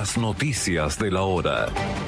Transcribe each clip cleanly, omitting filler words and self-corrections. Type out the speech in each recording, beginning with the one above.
Las noticias de la hora.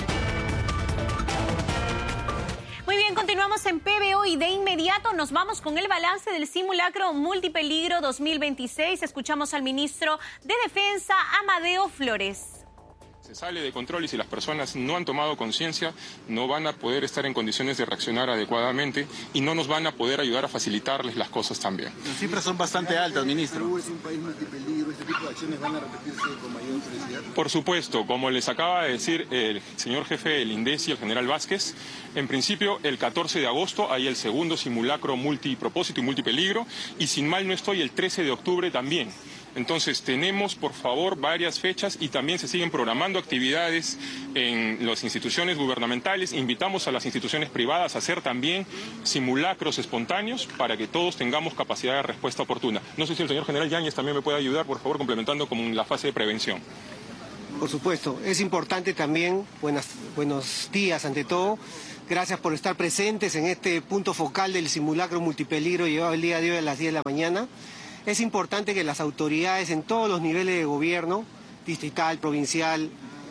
Muy bien, continuamos en PBO y de inmediato nos vamos con el balance del simulacro multipeligro 2026. Escuchamos al ministro de Defensa, Amadeo Flores. Se sale de control y si las personas no han tomado conciencia, no van a poder estar en condiciones de reaccionar adecuadamente y no nos van a poder ayudar a facilitarles las cosas también. Las cifras son bastante altas, ministro. Es un país multipeligro, este tipo de acciones van a repetirse con mayor intensidad. Por supuesto, como les acaba de decir el señor jefe del INDECI, el general Vázquez, en principio el 14 de agosto hay el segundo simulacro multipropósito y multipeligro y sin mal no estoy el 13 de octubre también. Entonces tenemos, por favor, varias fechas y también se siguen programando actividades en las instituciones gubernamentales. Invitamos a las instituciones privadas a hacer también simulacros espontáneos para que todos tengamos capacidad de respuesta oportuna. No sé si el señor general Yáñez también me puede ayudar, por favor, complementando con la fase de prevención. Por supuesto, es importante también, buenos días ante todo, gracias por estar presentes en este punto focal del simulacro multipeligro llevado el día de hoy a las 10 de la mañana. Es importante que las autoridades en todos los niveles de gobierno, distrital, provincial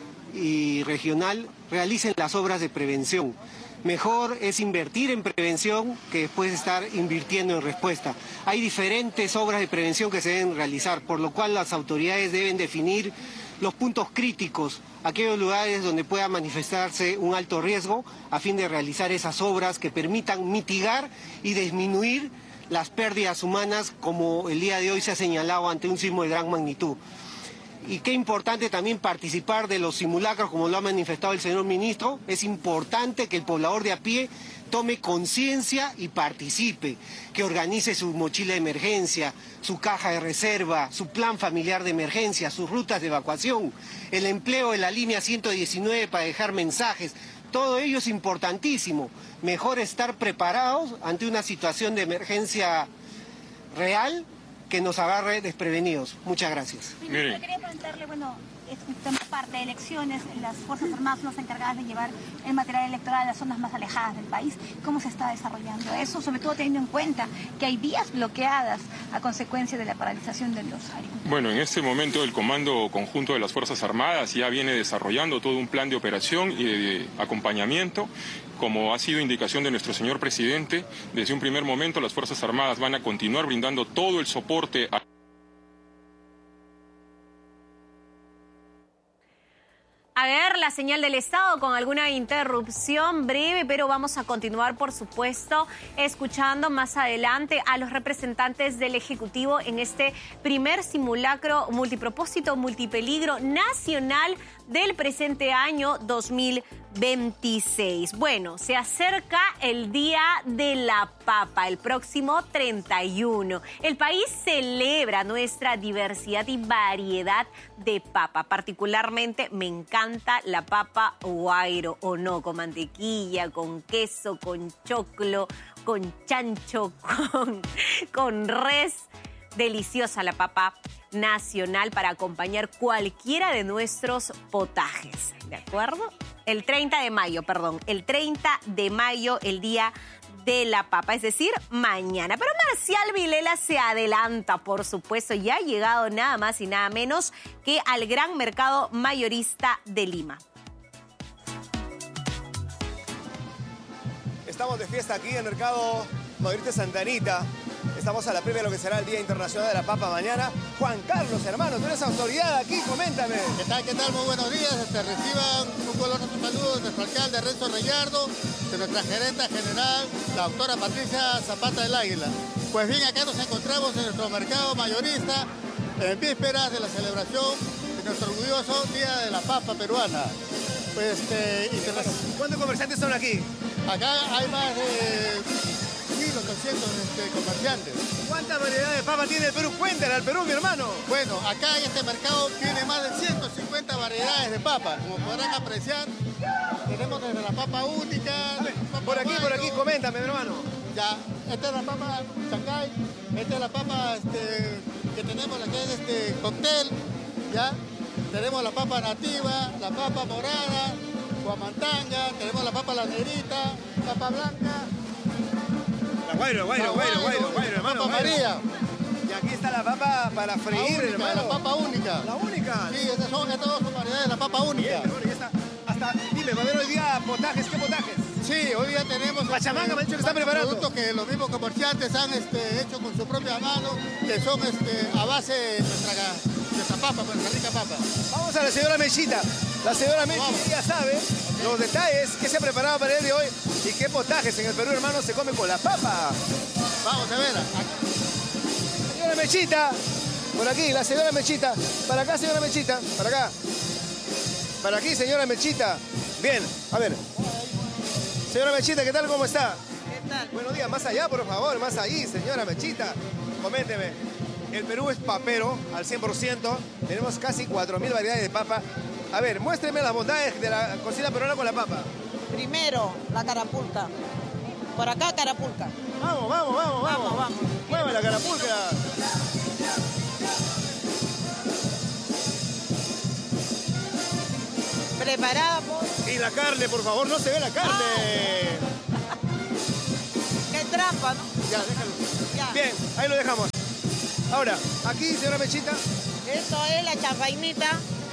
y regional, realicen las obras de prevención. Mejor es invertir en prevención que después estar invirtiendo en respuesta. Hay diferentes obras de prevención que se deben realizar, por lo cual las autoridades deben definir los puntos críticos, aquellos lugares donde pueda manifestarse un alto riesgo, a fin de realizar esas obras que permitan mitigar y disminuir las pérdidas humanas, como el día de hoy se ha señalado ante un sismo de gran magnitud. Y qué importante también participar de los simulacros, como lo ha manifestado el señor ministro. Es importante que el poblador de a pie tome conciencia y participe, que organice su mochila de emergencia, su caja de reserva, su plan familiar de emergencia, sus rutas de evacuación, el empleo de la línea 119 para dejar mensajes. Todo ello es importantísimo. Mejor estar preparados ante una situación de emergencia real que nos agarre desprevenidos. Muchas gracias. Miren, quería preguntarle, es un tema aparte de elecciones, las Fuerzas Armadas son las encargadas de llevar el material electoral a las zonas más alejadas del país. ¿Cómo se está desarrollando eso? Sobre todo teniendo en cuenta que hay vías bloqueadas a consecuencia de la paralización de los agricultores. Bueno, en este momento el Comando Conjunto de las Fuerzas Armadas ya viene desarrollando todo un plan de operación y de acompañamiento. Como ha sido indicación de nuestro señor presidente, desde un primer momento las Fuerzas Armadas van a continuar brindando todo el soporte a... A ver, la señal del Estado con alguna interrupción breve, pero vamos a continuar, por supuesto, escuchando más adelante a los representantes del Ejecutivo en este primer simulacro multipropósito, multipeligro nacional del presente año 2026. Bueno, se acerca el Día de la Papa, el próximo 31. El país celebra nuestra diversidad y variedad de papa. Particularmente me encanta la papa guairo, o no, con mantequilla, con queso, con choclo, con chancho, con res. Deliciosa la papa nacional para acompañar cualquiera de nuestros potajes, ¿de acuerdo? El 30 de mayo, el Día de la Papa, es decir, mañana. Pero Marcial Vilela se adelanta, por supuesto, y ha llegado nada más y nada menos que al gran mercado mayorista de Lima. Estamos de fiesta aquí en el mercado mayorista Santa Anita. Estamos a la previa de lo que será el Día Internacional de la Papa mañana. Juan Carlos, hermano, tú eres autoridad aquí, coméntame. ¿Qué tal? Muy buenos días. Reciban un coloroso saludo de nuestro alcalde Renzo Reyardo, de nuestra gerenta general, la doctora Patricia Zapata del Águila. Pues bien, acá nos encontramos en nuestro mercado mayorista, en vísperas de la celebración de nuestro orgulloso Día de la Papa peruana. ¿Cuántos comerciantes son aquí? Acá hay más de 1.800 comerciantes. ¿Cuánta variedad de papa tiene el Perú? Cuéntale al Perú, mi hermano. Bueno, acá en este mercado tiene más de 150 variedades de papa. Como podrán apreciar, tenemos desde la papa única... Por aquí, coméntame, mi hermano. Ya, esta es la papa Chancay, esta es la papa que tenemos aquí en este cóctel, ¿ya? Tenemos la papa nativa, la papa morada, guamantanga, tenemos la papa la negrita, papa blanca... Guairo, hermano. Papa María. Y aquí está la papa para freír, única, hermano. la papa única. La única. Sí, estas dos son variedades de la papa única. Bien, bueno, ya está. Hasta, dime, va a haber hoy día potajes, ¿qué potajes? Sí, hoy día tenemos... Pachamanga me han dicho que están preparando. Productos que los mismos comerciantes han hecho con su propia mano, que son a base de nuestra papa, nuestra rica papa. Vamos a la señora Mechita. La señora Mechita ya sabe los detalles que se ha preparado para el día de hoy y qué potajes en el Perú, hermano, se come con la papa. Vamos a ver. Señora Mechita, por aquí, la señora Mechita. Para acá, señora Mechita, para acá. Para aquí, señora Mechita. Bien, a ver. Señora Mechita, ¿qué tal? ¿Cómo está? ¿Qué tal? Buenos días, más allá, por favor, más ahí, señora Mechita. Coménteme. El Perú es papero al 100%. Tenemos casi 4.000 variedades de papa. A ver, muéstreme las bondades de la cocina peruana con la papa. Primero, la carapulca. Por acá, carapulca. Vamos, vamos, vamos, vamos. Vamos. Mueve la carapulca. Preparamos. Y la carne, por favor, no se ve la carne. Qué trampa, ¿no? Ya, déjalo. Ya. Bien, ahí lo dejamos. Ahora, aquí, señora Mechita. Esto es la chanfainita.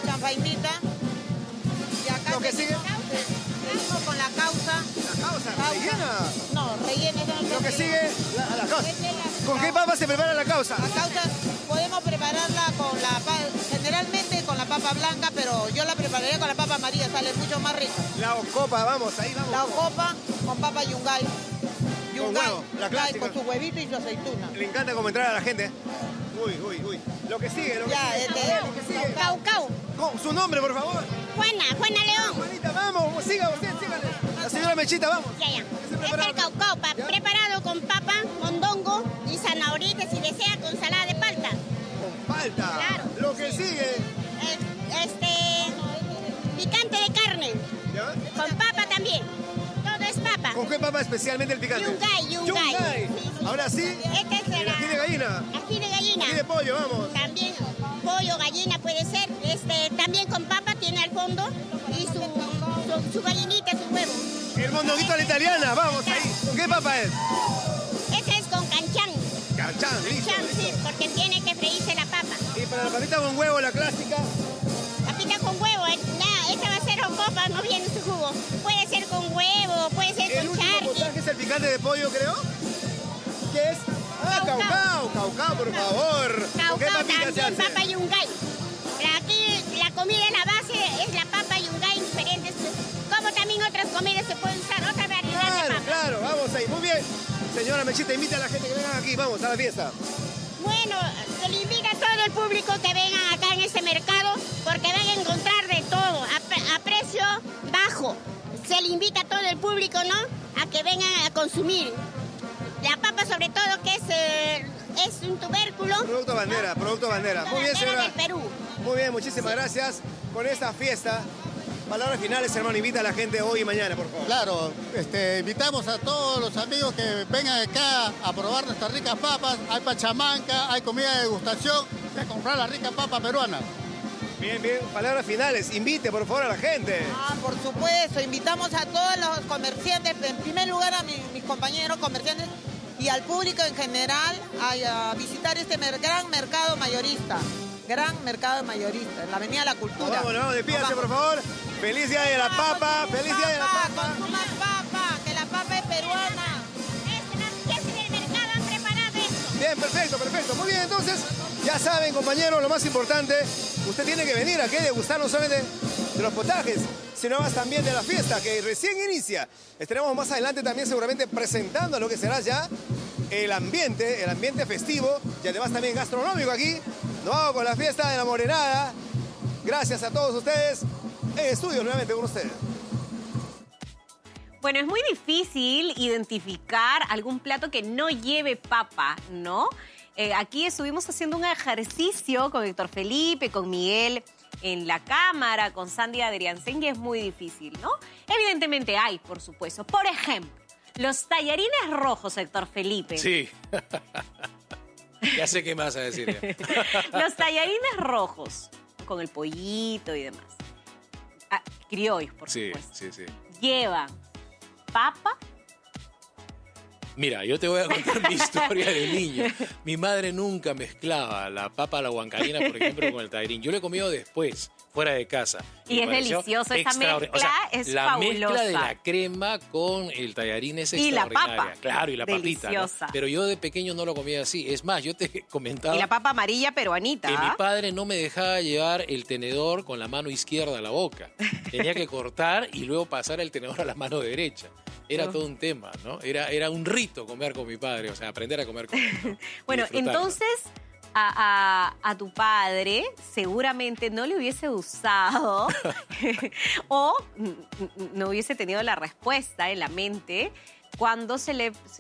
Y acá ¿Lo que sigue? seguimos con la causa. La causa, rellena. No, rellena. Eso no Lo que rellena. sigue, la causa. Esta es la- ¿Con qué papa se prepara la causa? La causa podemos prepararla generalmente con la papa blanca, pero yo la prepararía con la papa amarilla, sale mucho más rica. La ocopa, vamos, ahí vamos. La ocopa con papa yungay. Con huevo, la clásica. Con su huevito y su aceituna. Le encanta cómo entrar a la gente. Uy, uy, uy. Lo que sigue, lo que Ya, sigue. Lo que sigue. Caucau. Su nombre, por favor. Juana León. Juanita, vamos, siga usted, sígale. La señora Mechita, vamos. Ya. se Este es prepara? el caucau, ¿Ya? preparado con papa, mondongo y zanahorita, si desea, con salada de palta. Con palta. Claro. Lo que sigue. Picante de carne, ¿Ya? con papa también. Todo es papa. ¿Con qué papa especialmente el picante? Yungay. Sí. Ahora sí. Este es El ají de gallina. ají de gallina. Ají de pollo, vamos. También pollo, gallina puede ser. También con papa tiene al fondo y su gallinita, su huevo. El mondonguito a la italiana, vamos ahí. ¿Con qué papa es? Este es con canchán. Canchán, listo. Canchán, sí, porque tiene que freírse la papa. Y para la papita con huevo, la clásica. Papita con huevo, esta va a ser copa, no viene su jugo. Puede ser con huevo, puede ser El con último charqui. potaje es el picante de pollo, creo. ¿Qué es? Ah, caucao, por favor. ¿Con qué papita se También hace? papa yungay. Aquí la comida en la base es la papa yungay en diferentes, como también otras comidas se pueden usar otra variedad de Claro, papa. claro, vamos ahí. Muy bien. Señora Mechita, invita a la gente que vengan aquí. Vamos a la fiesta. Bueno, se le invita a todo el público que vengan acá en este mercado porque van a encontrar de todo a precio bajo. Se le invita a todo el público, ¿no? A que vengan a consumir. La papa sobre todo que es un tubérculo. Producto bandera, producto bandera. Muy bien, señora. Del Perú. Muy bien, muchísimas gracias con esta fiesta. Palabras finales, hermano. Invita a la gente hoy y mañana, por favor. Claro, invitamos a todos los amigos que vengan acá a probar nuestras ricas papas. Hay pachamanca, hay comida de degustación, a comprar la rica papa peruana. Bien, bien. Palabras finales. Invite, por favor, a la gente. Por supuesto, invitamos a todos los comerciantes, en primer lugar a mis compañeros comerciantes y al público en general a visitar este gran mercado mayorista. Gran mercado mayorista, en la Avenida La Cultura. Vamos, despídase, por favor. Feliz día de la papa, feliz día de la papa. Consuman papa, que la papa es peruana. En el mercado han preparado esto. Bien, perfecto. Muy bien, entonces, ya saben, compañeros, lo más importante, usted tiene que venir aquí a degustar no solamente de los potajes, sino más también de la fiesta que recién inicia. Estaremos más adelante también seguramente presentando lo que será ya el ambiente festivo y además también gastronómico aquí. Nos vamos con la fiesta de la morenada. Gracias a todos ustedes. En estudio nuevamente con ustedes. Bueno, es muy difícil identificar algún plato que no lleve papa, ¿no? Aquí estuvimos haciendo un ejercicio con Héctor Felipe, con Miguel en la cámara, con Sandy Adriansen, y es muy difícil, ¿no? Evidentemente hay, por supuesto. Por ejemplo, los tallarines rojos, Héctor Felipe. Sí. Ya sé qué más a decir. Los tallarines rojos, con el pollito y demás. Criollos, por supuesto. Sí. Llevan papa, Mira, yo te voy a contar mi historia de niño. Mi madre nunca mezclaba la papa a la huancaína, por ejemplo, con el tallarín. Yo lo he comido después, fuera de casa. Y es delicioso, esa mezcla es la fabulosa. La mezcla de la crema con el tallarín es extraordinaria. Y la papa. Claro, y la papita, ¿no? Pero yo de pequeño no lo comía así. Es más, yo te comentaba... Y la papa amarilla peruanita. Que mi padre no me dejaba llevar el tenedor con la mano izquierda a la boca. Tenía que cortar y luego pasar el tenedor a la mano derecha. Era todo un tema, ¿no? Era un rito comer con mi padre, o sea, aprender a comer con él, ¿no? Bueno, entonces a tu padre seguramente no le hubiese gustado o no hubiese tenido la respuesta en la mente cuando se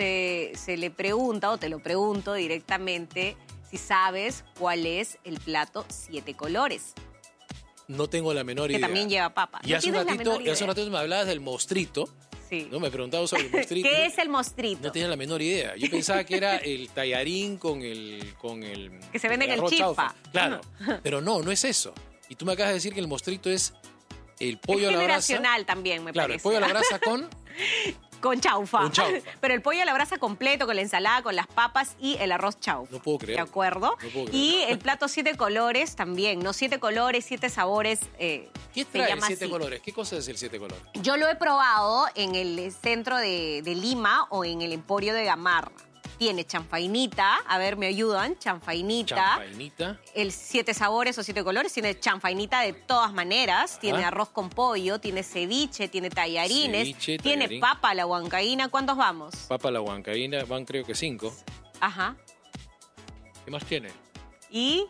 le pregunta, o te lo pregunto directamente, si sabes cuál es el plato 7 colores. No tengo la menor idea. Que también lleva papa. Y hace un ratito me hablabas del mostrito. Sí. ¿No? Me preguntaba sobre el mostrito. ¿Qué es el mostrito? No tenía la menor idea. Yo pensaba que era el tallarín con el que se vende en el chifa. Claro. Pero no es eso. Y tú me acabas de decir que el mostrito es el pollo a la brasa. Generacional también, me parece. Claro, el pollo a la brasa con... Con chaufa. Con chaufa. Pero el pollo a la brasa completo, con la ensalada, con las papas y el arroz chaufa. No puedo creer. ¿De acuerdo? No puedo creer. Y el plato 7 colores también, ¿no? 7 colores, 7 sabores. ¿Qué trae el 7 colores? ¿Qué cosa es el 7 colores? Yo lo he probado en el centro de Lima o en el Emporio de Gamarra. Tiene chanfainita, a ver, me ayudan, chanfainita. Chanfainita. El 7 sabores o 7 colores, tiene chanfainita de todas maneras, tiene arroz con pollo, tiene ceviche, tiene tallarines, tiene papa a la huancaína. ¿Cuántos vamos? Papa a la huancaína, van creo que 5. Ajá. ¿Qué más tiene? Y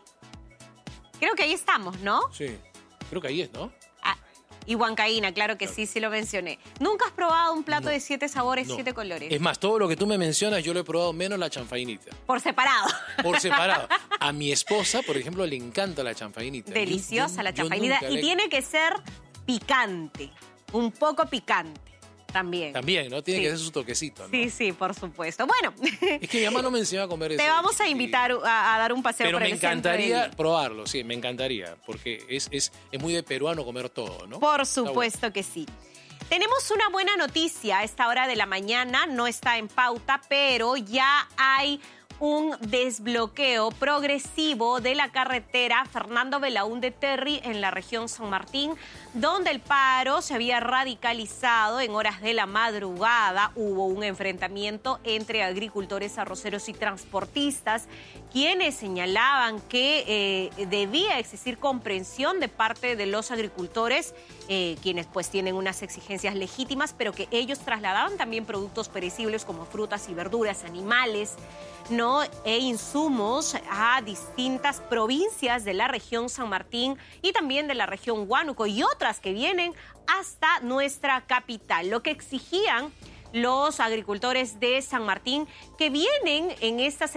creo que ahí estamos, ¿no? Sí, creo que ahí es, ¿no? Y huancaína, claro que sí lo mencioné. ¿Nunca has probado un plato de 7 sabores, 7 colores? Es más, todo lo que tú me mencionas yo lo he probado menos la chanfainita. Por separado. Por separado. A mi esposa, por ejemplo, le encanta la chanfainita. Deliciosa la chanfainita. Y tiene que ser picante, un poco picante. También, ¿no? Tiene que ser su toquecito, ¿no? Sí, por supuesto. Bueno. Es que mi mamá no me enseñó a comer eso. Te vamos a invitar a dar un paseo por el centro. Pero me encantaría probarlo, sí, me encantaría. Porque es muy de peruano comer todo, ¿no? Por supuesto que sí. Tenemos una buena noticia a esta hora de la mañana. No está en pauta, pero ya hay un desbloqueo progresivo de la carretera Fernando Belaúnde Terry en la región San Martín, donde el paro se había radicalizado en horas de la madrugada. Hubo un enfrentamiento entre agricultores, arroceros y transportistas, quienes señalaban que debía existir comprensión de parte de los agricultores, quienes pues tienen unas exigencias legítimas, pero que ellos trasladaban también productos perecibles como frutas y verduras, animales, ¿no? E insumos a distintas provincias de la región San Martín y también de la región Huánuco y otras que vienen hasta nuestra capital. Lo que exigían los agricultores de San Martín, que vienen en estas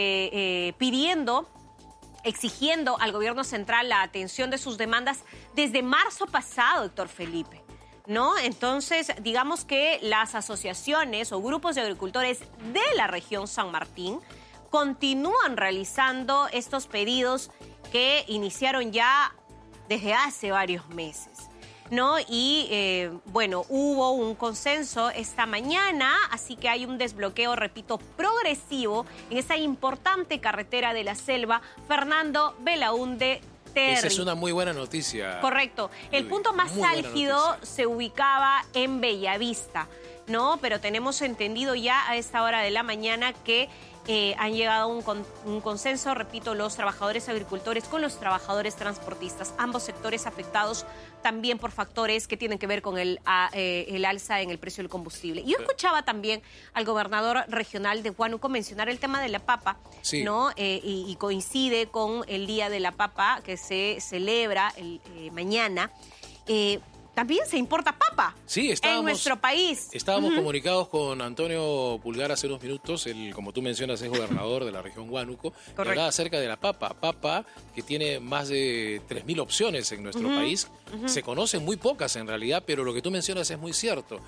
exigiendo al gobierno central la atención de sus demandas desde marzo pasado, Héctor Felipe, ¿no? Entonces, digamos que las asociaciones o grupos de agricultores de la región San Martín continúan realizando estos pedidos que iniciaron ya desde hace varios meses, ¿no? Y, bueno, hubo un consenso esta mañana, así que hay un desbloqueo, repito, progresivo en esa importante carretera de la selva, Fernando Belaúnde Terry. Esa es una muy buena noticia. Correcto. El punto más álgido se ubicaba en Bellavista, ¿no? Pero tenemos entendido ya a esta hora de la mañana que han llegado a un consenso, repito, los trabajadores agricultores con los trabajadores transportistas, ambos sectores afectados también por factores que tienen que ver con el alza en el precio del combustible. Yo escuchaba también al gobernador regional de Huánuco mencionar el tema de la papa, sí, ¿no? Y coincide con el Día de la Papa que se celebra mañana. También se importa papa en nuestro país. Estábamos comunicados con Antonio Pulgar hace unos minutos, él, como tú mencionas, es gobernador de la región Huánuco, y hablaba acerca de la papa que tiene más de 3.000 opciones en nuestro país. Se conocen muy pocas en realidad, pero lo que tú mencionas es muy cierto.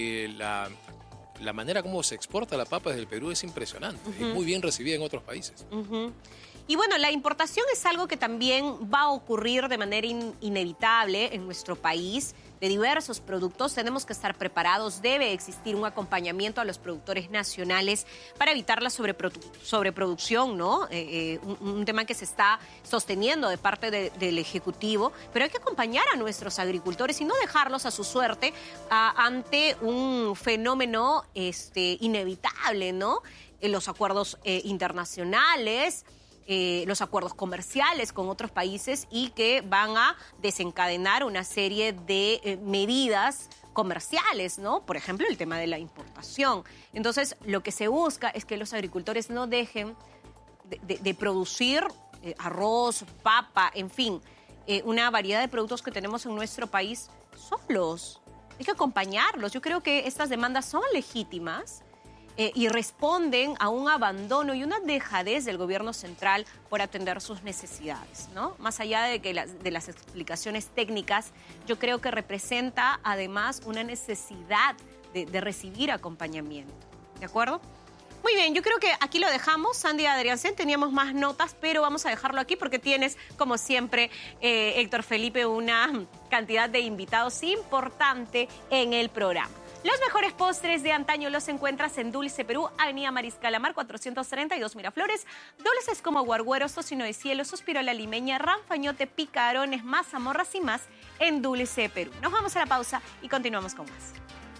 La manera como se exporta la papa desde el Perú es impresionante, es muy bien recibida en otros países. Y bueno, la importación es algo que también va a ocurrir de manera inevitable en nuestro país. De diversos productos tenemos que estar preparados, debe existir un acompañamiento a los productores nacionales para evitar la sobreproducción, ¿no? Un tema que se está sosteniendo de parte del Ejecutivo, pero hay que acompañar a nuestros agricultores y no dejarlos a su suerte ante un fenómeno inevitable, ¿no? Los acuerdos internacionales, los acuerdos comerciales con otros países y que van a desencadenar una serie de medidas comerciales, ¿no? Por ejemplo, el tema de la importación. Entonces, lo que se busca es que los agricultores no dejen de producir arroz, papa, en fin, una variedad de productos que tenemos en nuestro país solos. Hay que acompañarlos. Yo creo que estas demandas son legítimas. Y responden a un abandono y una dejadez del gobierno central por atender sus necesidades, ¿no? Más allá de las explicaciones técnicas, yo creo que representa además una necesidad de recibir acompañamiento, ¿de acuerdo? Muy bien, yo creo que aquí lo dejamos. Sandy Adriansen, teníamos más notas, pero vamos a dejarlo aquí porque tienes, como siempre, Héctor Felipe, una cantidad de invitados importante en el programa. Los mejores postres de antaño los encuentras en Dulce Perú, Avenida Mariscal Amar, 432 Miraflores. Dulces como guargueros, tocino de cielo, suspiro la limeña, ranfañote, picarones, mazamorras y más en Dulce Perú. Nos vamos a la pausa y continuamos con más.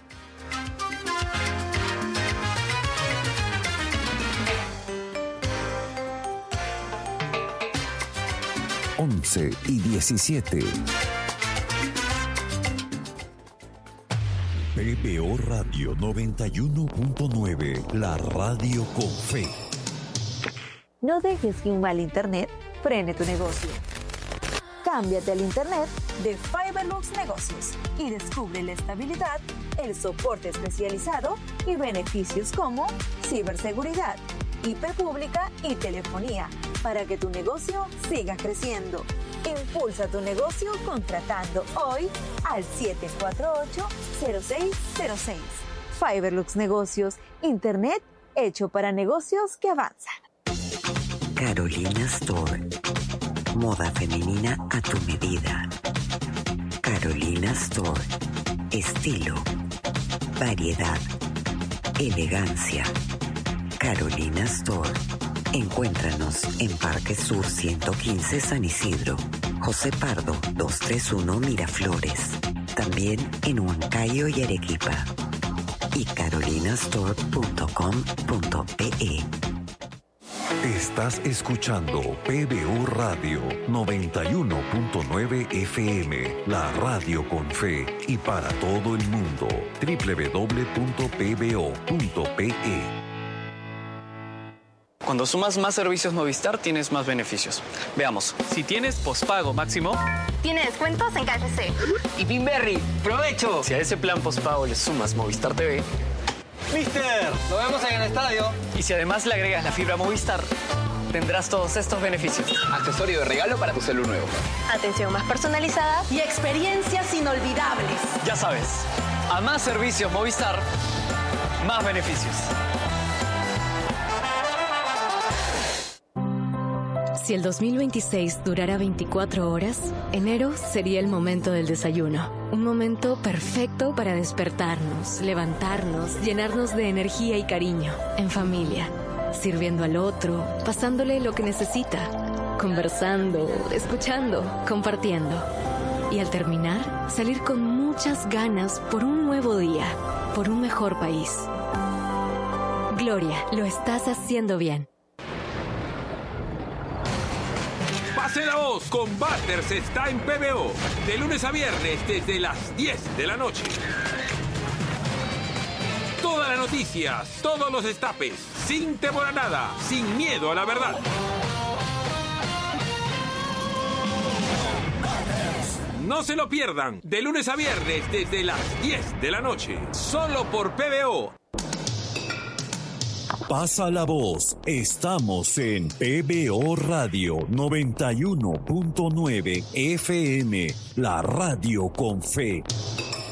Once y 17. PBO Radio 91.9, la radio con fe. No dejes que un mal internet frene tu negocio. Cámbiate al internet de Fiberlux Negocios y descubre la estabilidad, el soporte especializado y beneficios como ciberseguridad, IP pública y telefonía para que tu negocio siga creciendo. Impulsa tu negocio contratando hoy al 748-0606. Fiberlux Negocios, internet hecho para negocios que avanzan. Carolina Store. Moda femenina a tu medida. Carolina Store. Estilo, variedad, elegancia. Carolina Store. Encuéntranos en Parque Sur 115 San Isidro, José Pardo 231 Miraflores, también en Huancayo y Arequipa, y carolinastore.com.pe. Estás escuchando PBO Radio 91.9 FM, la radio con fe y para todo el mundo. www.pbo.pe. Cuando sumas más servicios Movistar, tienes más beneficios. Veamos. Si tienes pospago máximo, tiene descuentos en KFC. Y Pinberry, ¡provecho! Si a ese plan pospago le sumas Movistar TV, ¡Mister! ¡Nos vemos en el estadio! Y si además le agregas la fibra Movistar, tendrás todos estos beneficios. Accesorio de regalo para tu celu nuevo. Atención más personalizada y experiencias inolvidables. Ya sabes, a más servicios Movistar, más beneficios. Si el 2026 durara 24 horas, enero sería el momento del desayuno. Un momento perfecto para despertarnos, levantarnos, llenarnos de energía y cariño, en familia, sirviendo al otro, pasándole lo que necesita, conversando, escuchando, compartiendo. Y al terminar, salir con muchas ganas por un nuevo día, por un mejor país. Gloria, lo estás haciendo bien. Pase la voz, Combaters está en PBO, de lunes a viernes desde las 10 de la noche. Todas las noticias, todos los destapes, sin temor a nada, sin miedo a la verdad. No se lo pierdan, de lunes a viernes desde las 10 de la noche, solo por PBO. Pasa la voz, estamos en PBO Radio 91.9 FM, la radio con fe.